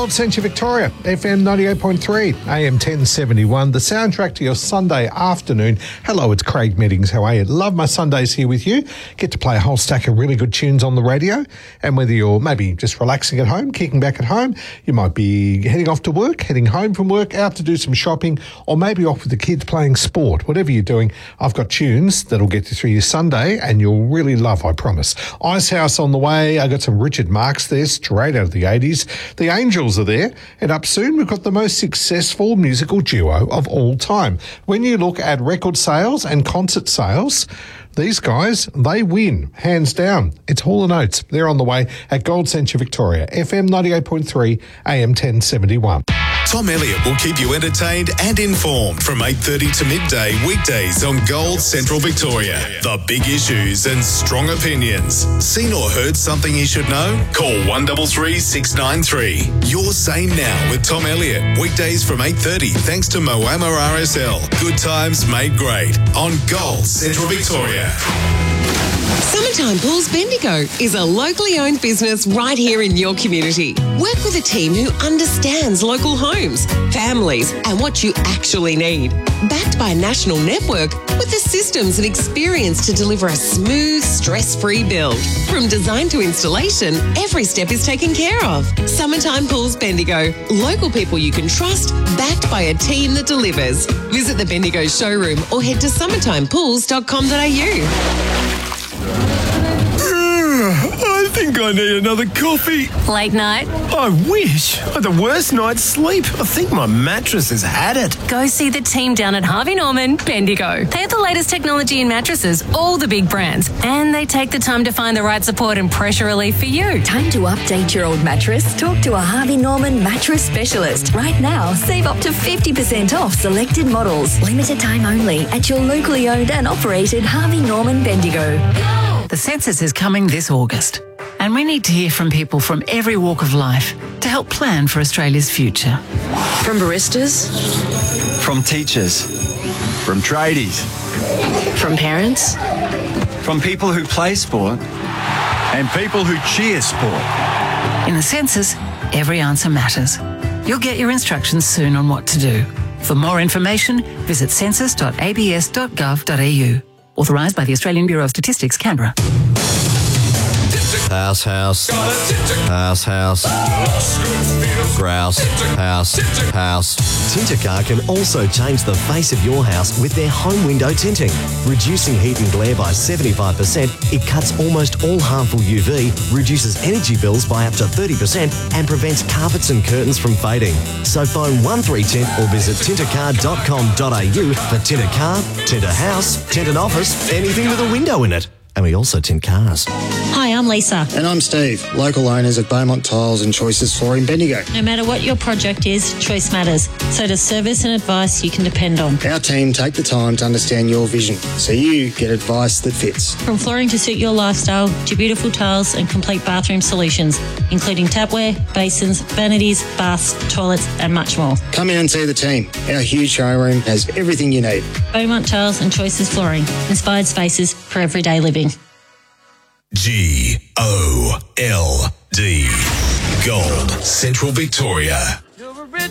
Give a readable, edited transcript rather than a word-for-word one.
Gold Central Victoria, FM 98.3, AM 1071, the soundtrack to your Sunday afternoon. Hello, it's Craig Meddings. How are you? Love my Sundays here with you. Get to play a whole stack of really good tunes on the radio. And whether you're maybe just relaxing at home, kicking back at home, you might be heading off to work, heading home from work, out to do some shopping, or maybe off with the kids playing sport. Whatever you're doing, I've got tunes that'll get you through your Sunday and you'll really love, I promise. Icehouse on the way. I got some Richard Marx there, straight out of the 80s. The Angels are there. And up soon, we've got the most successful musical duo of all time. When you look at record sales and concert sales, these guys, they win, hands down. It's Hall & Oates. They're on the way at Gold Central Victoria, FM 98.3, AM 1071. Tom Elliott will keep you entertained and informed from 8:30 to midday weekdays on Gold Central Victoria. The big issues and strong opinions. Seen or heard something you should know? Call 133 693. Your Say Now with Tom Elliott. Weekdays from 8:30 thanks to Moama RSL. Good times made great on Gold Central Victoria. Summertime Pools Bendigo is a locally owned business right here in your community. Work with a team who understands local homes, families, and what you actually need. Backed by a national network with the systems and experience to deliver a smooth, stress-free build. From design to installation, every step is taken care of. Summertime Pools Bendigo. Local people you can trust, backed by a team that delivers. Visit the Bendigo showroom or head to summertimepools.com.au. I think I need another coffee. Late night? I wish. I had the worst night's sleep. I think my mattress has had it. Go see the team down at Harvey Norman, Bendigo. They have the latest technology in mattresses, all the big brands, and they take the time to find the right support and pressure relief for you. Time to update your old mattress? Talk to a Harvey Norman mattress specialist. Right now, save up to 50% off selected models. Limited time only at your locally owned and operated Harvey Norman Bendigo. The census is coming this August, and we need to hear from people from every walk of life to help plan for Australia's future. From baristas, from teachers, from tradies, from parents, from people who play sport, and people who cheer sport. In the census, every answer matters. You'll get your instructions soon on what to do. For more information, visit census.abs.gov.au. Authorised by the Australian Bureau of Statistics, Canberra. House, house, house, house, grouse, house, house. Tintercar can also change the face of your house with their home window tinting. Reducing heat and glare by 75%, it cuts almost all harmful UV, reduces energy bills by up to 30% and prevents carpets and curtains from fading. So phone 13Tint or visit tintercar.com.au for tint a car, tint a house, tint an office, anything with a window in it. And we also tint cars. Hi, I'm Lisa. And I'm Steve, local owners of Beaumont Tiles and Choices Flooring Bendigo. No matter what your project is, choice matters. So does service and advice you can depend on. Our team take the time to understand your vision, so you get advice that fits. From flooring to suit your lifestyle, to beautiful tiles and complete bathroom solutions, including tapware, basins, vanities, baths, toilets and much more. Come in and see the team. Our huge showroom has everything you need. Beaumont Tiles and Choices Flooring. Inspired spaces for everyday living. GOLD. Gold Central Victoria.